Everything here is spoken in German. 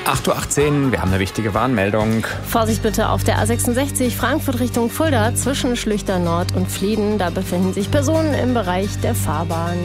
8:18 Uhr, wir haben eine wichtige Warnmeldung. Vorsicht bitte auf der A66 Frankfurt Richtung Fulda zwischen Schlüchter Nord und Flieden. Da befinden sich Personen im Bereich der Fahrbahn.